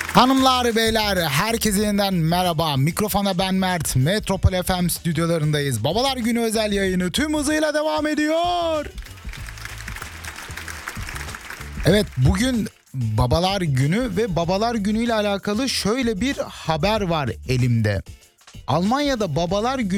Hanımlar beyler herkese yeniden merhaba. Mikrofona ben Mert. Metropol FM stüdyolarındayız. Babalar Günü özel yayını tüm hızıyla devam ediyor. Evet, bugün Babalar Günü ve Babalar Günü ile alakalı şöyle bir haber var elimde. Almanya'da Babalar Günü